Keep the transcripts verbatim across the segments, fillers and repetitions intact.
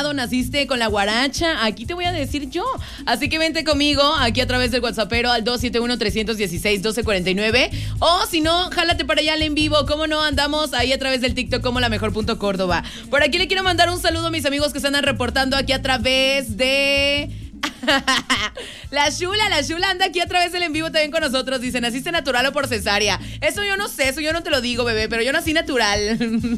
lado, naciste con la guaracha, aquí te voy a decir yo. Así que vente conmigo aquí a través del WhatsAppero al dos siete uno, tres uno seis, uno dos cuatro nueve. O si no, jálate para allá al en vivo. ¿Cómo no? Andamos ahí a través del TikTok como la mejor punto Córdoba. Por aquí le quiero mandar un saludo a mis amigos que se andan reportando aquí a través de... La Shula, la Shula anda aquí a través del en vivo también con nosotros. Dice, ¿naciste natural o por cesárea? Eso yo no sé, eso yo no te lo digo, bebé, pero yo nací natural.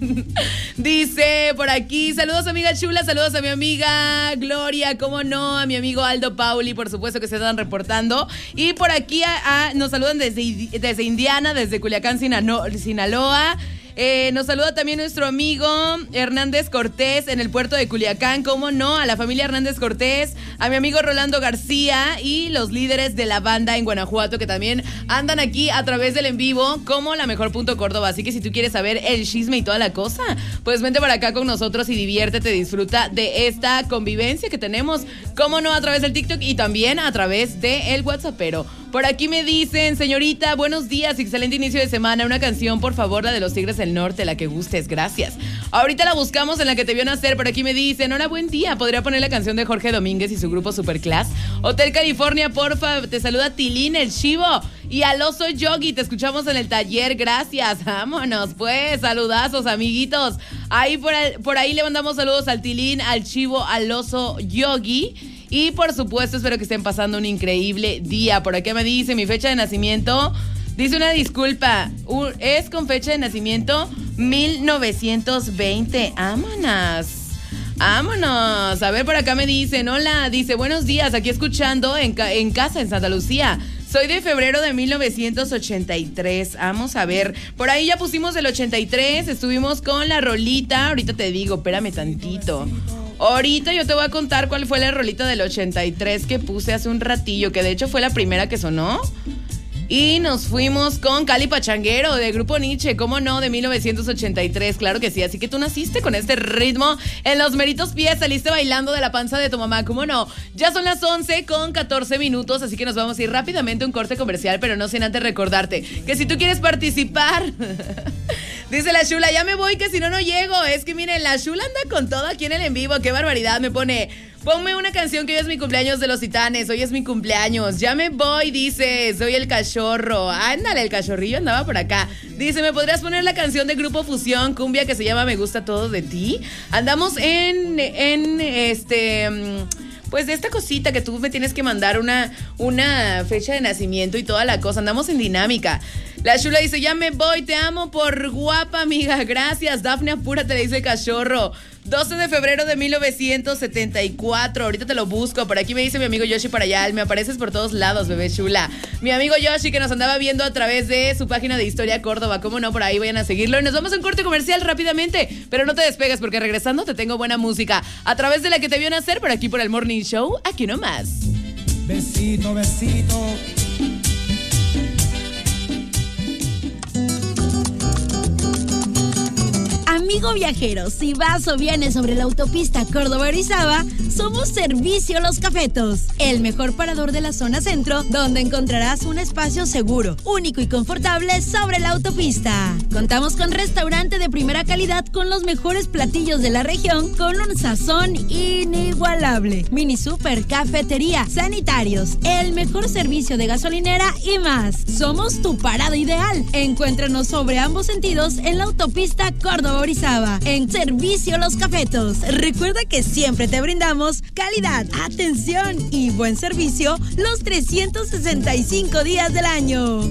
Dice por aquí, saludos amiga Shula, saludos a mi amiga Gloria, cómo no, a mi amigo Aldo Pauli, por supuesto que se están reportando. Y por aquí a, a, nos saludan desde, desde Indiana, desde Culiacán, Sinaloa. Eh, nos saluda también nuestro amigo Hernández Cortés en el puerto de Culiacán, cómo no, a la familia Hernández Cortés, a mi amigo Rolando García y los líderes de la banda en Guanajuato que también andan aquí a través del en vivo como la mejor punto Córdoba. Así que si tú quieres saber el chisme y toda la cosa, pues vente para acá con nosotros y diviértete, disfruta de esta convivencia que tenemos, cómo no, a través del TikTok y también a través del WhatsAppero. Por aquí me dicen, señorita, buenos días, excelente inicio de semana, una canción, por favor, la de los Tigres del Norte, la que gustes, gracias. Ahorita la buscamos en la que te vio nacer. Por aquí me dicen, hola, buen día, podría poner la canción de Jorge Domínguez y su grupo Superclass. Hotel California, porfa, te saluda Tilín, el Chivo, y al oso Yogi, te escuchamos en el taller, gracias, vámonos pues, saludazos, amiguitos. Ahí por, el, por ahí le mandamos saludos al Tilín, al Chivo, al oso Yogi. Y por supuesto, espero que estén pasando un increíble día. Por aquí me dice mi fecha de nacimiento. Dice una disculpa. Es con fecha de nacimiento mil novecientos veinte. ¡Vámonos! ¡Vámonos! A ver, por acá me dicen, hola. Dice, buenos días, aquí escuchando en, ca- en casa en Santa Lucía. Soy de febrero de mil novecientos ochenta y tres. Vamos a ver. Por ahí ya pusimos el ochenta y tres. Estuvimos con la rolita. Ahorita te digo, espérame tantito. Ahorita yo te voy a contar cuál fue la rolita del ochenta y tres que puse hace un ratillo, que de hecho fue la primera que sonó. Y nos fuimos con Cali Pachanguero de Grupo Nietzsche, ¿cómo no? De mil novecientos ochenta y tres, claro que sí. Así que tú naciste con este ritmo en los meritos pies, saliste bailando de la panza de tu mamá, ¿cómo no? Ya son las once con catorce minutos, así que nos vamos a ir rápidamente a un corte comercial, pero no sin antes recordarte que si tú quieres participar... Dice la Shula, ya me voy que si no, no llego. Es que miren, la Shula anda con todo aquí en el en vivo. Qué barbaridad, me pone... Ponme una canción que hoy es mi cumpleaños de los Titanes. Hoy es mi cumpleaños. Ya me voy, dice. Soy el cachorro. Ándale, el cachorrillo andaba por acá. Dice, ¿me podrías poner la canción de Grupo Fusión, cumbia, que se llama Me Gusta Todo de Ti? Andamos en... En este... Pues de esta cosita que tú me tienes que mandar una, una fecha de nacimiento y toda la cosa. Andamos en dinámica. La Shula dice, ya me voy, te amo por guapa, amiga. Gracias, Dafne, apúrate, le dice el cachorro. doce de febrero de mil novecientos setenta y cuatro. Ahorita te lo busco. Por aquí me dice mi amigo Yoshi para allá. Me apareces por todos lados, bebé Shula. Mi amigo Yoshi que nos andaba viendo a través de su página de Historia Córdoba. ¿Cómo no? Por ahí vayan a seguirlo. Y nos vamos a un corte comercial rápidamente. Pero no te despegues porque regresando te tengo buena música. A través de la que te vio nacer por aquí por el Morning Show. Aquí nomás. Besito, besito. Amigo viajero, si vas o vienes sobre la autopista Córdoba-Orizaba, somos Servicio Los Cafetos, el mejor parador de la zona centro, donde encontrarás un espacio seguro, único y confortable sobre la autopista. Contamos con restaurante de primera calidad con los mejores platillos de la región, con un sazón inigualable. Mini super, cafetería, sanitarios, el mejor servicio de gasolinera y más. Somos tu parada ideal. Encuéntranos sobre ambos sentidos en la autopista Córdoba-Orizaba, en Servicio Los Cafetos. Recuerda que siempre te brindamos calidad, atención y buen servicio los trescientos sesenta y cinco días del año.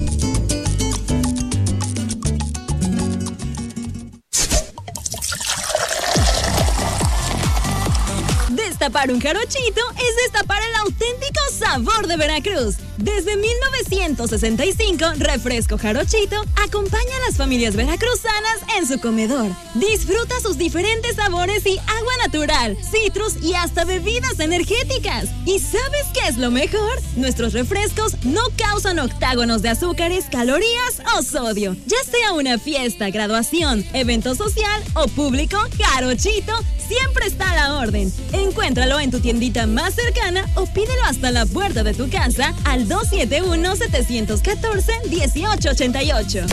Destapar un jarochito es destapar el auténtico sabor de Veracruz. Desde mil novecientos sesenta y cinco, Refresco Jarochito acompaña a las familias veracruzanas en su comedor. Disfruta sus diferentes sabores y agua natural, citrus y hasta bebidas energéticas. ¿Y sabes qué es lo mejor? Nuestros refrescos no causan octágonos de azúcares, calorías o sodio. Ya sea una fiesta, graduación, evento social o público, Jarochito siempre está a la orden. Encuéntralo en tu tiendita más cercana o pídelo hasta la puerta de tu casa al dos siete uno, siete uno cuatro, uno ocho ocho ocho.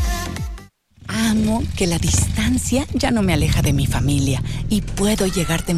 Amo que la distancia ya no me aleja de mi familia y puedo llegarte